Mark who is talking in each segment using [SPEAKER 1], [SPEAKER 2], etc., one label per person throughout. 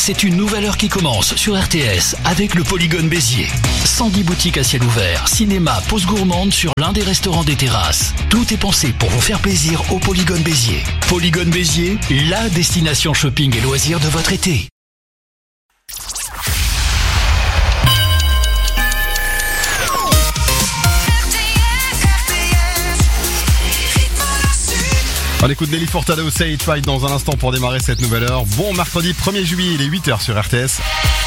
[SPEAKER 1] c'est une nouvelle heure qui commence sur RTS avec le Polygone Béziers. 110 boutiques à ciel ouvert, cinéma, pause gourmande sur l'un des restaurants des terrasses. Tout est pensé pour vous faire plaisir au Polygone Béziers. Polygone Béziers, la destination shopping et loisirs de votre été.
[SPEAKER 2] On écoute Nelly Furtado, Say It Right dans un instant pour démarrer cette nouvelle heure. Bon mercredi 1er juillet, il est 8h sur RTS.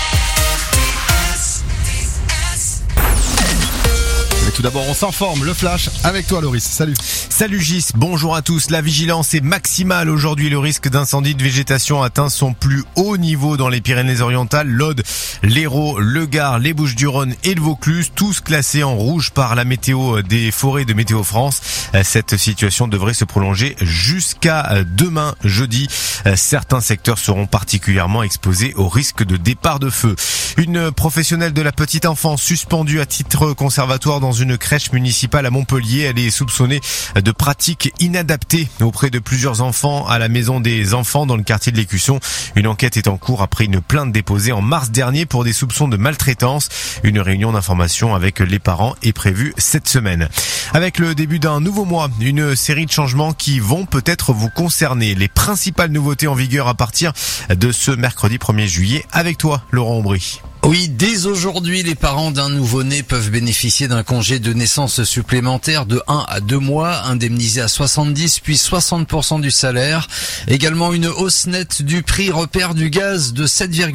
[SPEAKER 2] Mais tout d'abord, on s'informe, le flash avec toi Loris, salut.
[SPEAKER 3] Salut Gis, bonjour à tous. La vigilance est maximale aujourd'hui. Le risque d'incendie de végétation atteint son plus haut niveau dans les Pyrénées-Orientales. L'Aude, l'Hérault, le Gard, les Bouches-du-Rhône et le Vaucluse, tous classés en rouge par la météo des forêts de Météo France. Cette situation devrait se prolonger jusqu'à demain jeudi. Certains secteurs seront particulièrement exposés au risque de départ de feu. Une professionnelle de la petite enfance suspendue à titre conservatoire dans une crèche municipale à Montpellier. Elle est soupçonnée de pratiques inadaptées auprès de plusieurs enfants à la maison des enfants dans le quartier de l'Écusson. Une enquête est en cours après une plainte déposée en mars dernier pour des soupçons de maltraitance. Une réunion d'information avec les parents est prévue cette semaine. Avec le début d'un nouveau mois, une série de changements qui vont peut-être vous concerner. Les principales nouveautés en vigueur à partir de ce mercredi 1er juillet. Avec toi, Laurent Aubry.
[SPEAKER 4] Oui, dès aujourd'hui, les parents d'un nouveau-né peuvent bénéficier d'un congé de naissance supplémentaire de 1 à 2 mois, indemnisé à 70 puis 60% du salaire. Également une hausse nette du prix repère du gaz de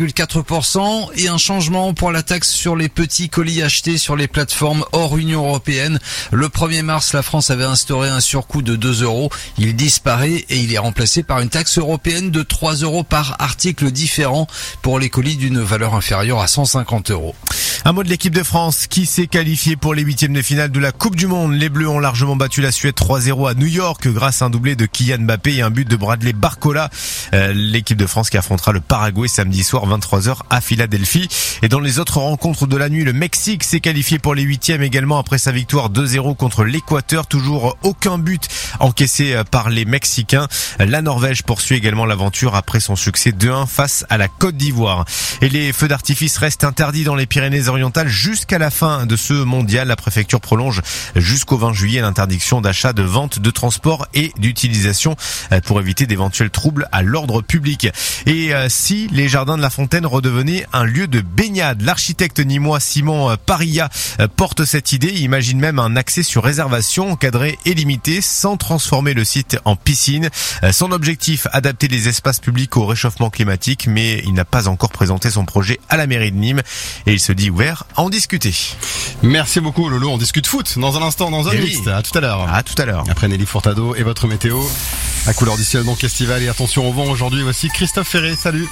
[SPEAKER 4] 7,4% et un changement pour la taxe sur les petits colis achetés sur les plateformes hors Union européenne. Le 1er mars, la France avait instauré un surcoût de 2 €. Il disparaît et il est remplacé par une taxe européenne de 3 € par article différent pour les colis d'une valeur inférieure à 150 €.
[SPEAKER 3] Un mot de l'équipe de France qui s'est qualifiée pour les huitièmes de finale de la Coupe du Monde. Les Bleus ont largement battu la Suède 3-0 à New York grâce à un doublé de Kylian Mbappé et un but de Bradley Barcola. L'équipe de France qui affrontera le Paraguay samedi soir 23h à Philadelphie. Et dans les autres rencontres de la nuit, le Mexique s'est qualifié pour les huitièmes également après sa victoire 2-0 contre l'Équateur. Toujours aucun but encaissé par les Mexicains. La Norvège poursuit également l'aventure après son succès 2-1 face à la Côte d'Ivoire. Et les feux d'artifice restent interdits dans les Pyrénées-Orientales jusqu'à la fin de ce mondial. La préfecture prolonge jusqu'au 20 juillet l'interdiction d'achat, de vente, de transport et d'utilisation pour éviter d'éventuels troubles à l'ordre public. Et si les jardins de la Fontaine redevenaient un lieu de baignade, l'architecte nîmois Simon Parilla porte cette idée. Il imagine même un accès sur réservation encadré et limité sans transformer le site en piscine. Son objectif, adapter les espaces publics au réchauffement climatique, mais il n'a pas encore présenté son projet à la mairie de Nîmes et il se dit ouvert à en discuter.
[SPEAKER 2] Merci beaucoup Lolo, on discute foot dans un instant, dans un mixte. À tout à l'heure.
[SPEAKER 3] À tout à l'heure.
[SPEAKER 2] Après Nelly Furtado et votre météo à couleur du ciel donc estival et attention au vent aujourd'hui. Voici Christophe Ferré, salut.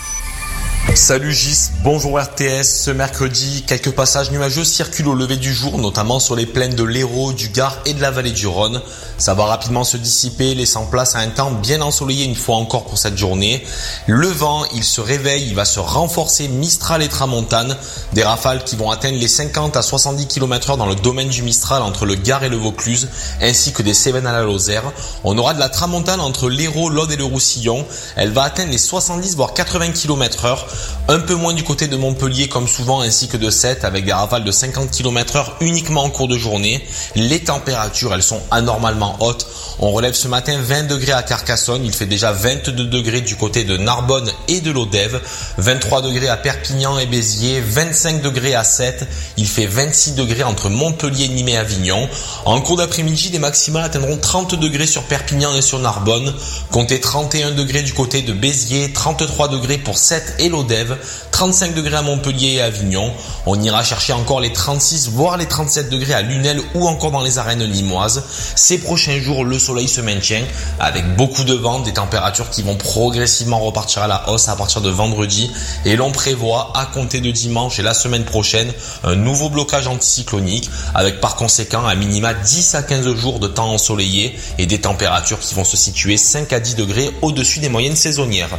[SPEAKER 5] Salut Gis, bonjour RTS. Ce mercredi, quelques passages nuageux circulent au lever du jour, notamment sur les plaines de l'Hérault, du Gard et de la vallée du Rhône. Ça va rapidement se dissiper, laissant place à un temps bien ensoleillé une fois encore pour cette journée. Le vent, il se réveille, il va se renforcer, Mistral et Tramontane. Des rafales qui vont atteindre les 50 à 70 km/h dans le domaine du Mistral entre le Gard et le Vaucluse, ainsi que des Cévennes à la Lozère. On aura de la Tramontane entre l'Hérault, l'Aude et le Roussillon. Elle va atteindre les 70 voire 80 km/h. Un peu moins du côté de Montpellier comme souvent ainsi que de Sète avec des rafales de 50 km/h uniquement en cours de journée. Les températures elles sont anormalement hautes. On relève ce matin 20 degrés à Carcassonne, il fait déjà 22 degrés du côté de Narbonne et de l'Odève, 23 degrés à Perpignan et Béziers, 25 degrés à Sète, il fait 26 degrés entre Montpellier, Nîmes et Avignon. En cours d'après-midi, les maximales atteindront 30 degrés sur Perpignan et sur Narbonne, comptez 31 degrés du côté de Béziers, 33 degrés pour Sète et l'Odève, 35 degrés à Montpellier et Avignon. On ira chercher encore les 36 voire les 37 degrés à Lunel ou encore dans les arènes nîmoises. Ces prochains jours, le soleil se maintient avec beaucoup de vent, des températures qui vont progressivement repartir à la hausse à partir de vendredi et l'on prévoit à compter de dimanche et la semaine prochaine un nouveau blocage anticyclonique avec par conséquent à minima 10 à 15 jours de temps ensoleillé et des températures qui vont se situer 5 à 10 degrés au-dessus des moyennes saisonnières.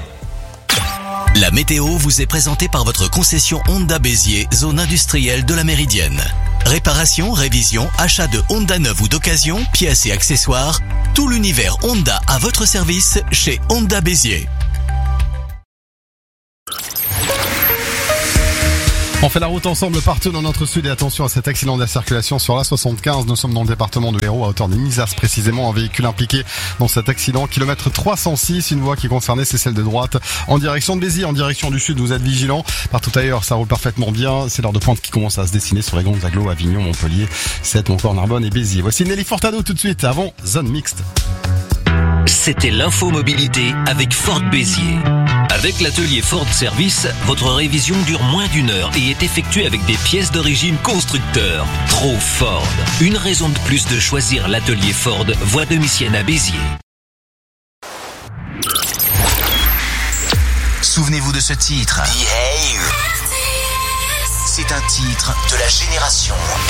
[SPEAKER 1] La météo vous est présentée par votre concession Honda Béziers, zone industrielle de la Méridienne. Réparation, révision, achat de Honda neuve ou d'occasion, pièces et accessoires, tout l'univers Honda à votre service chez Honda Béziers.
[SPEAKER 2] On fait la route ensemble partout dans notre sud et attention à cet accident de la circulation sur la 75. Nous sommes dans le département de l'Hérault à hauteur de Nizas précisément. Un véhicule impliqué dans cet accident. Kilomètre 306, une voie qui concernait, c'est celle de droite en direction de Béziers, en direction du sud. Vous êtes vigilants. Partout ailleurs, ça roule parfaitement bien. C'est l'heure de pointe qui commence à se dessiner sur les grandes agglos, Avignon, Montpellier, Sète, ou encore Narbonne et Béziers. Voici Nelly Furtado tout de suite avant Zone Mixte.
[SPEAKER 6] C'était l'info mobilité avec Ford Béziers. Avec l'atelier Ford Service, votre révision dure moins d'1 heure et est effectuée avec des pièces d'origine constructeur. Trop Ford. Une raison de plus de choisir l'atelier Ford, voie de Missienne à Béziers.
[SPEAKER 7] Souvenez-vous de ce titre. Behave. C'est un titre de la génération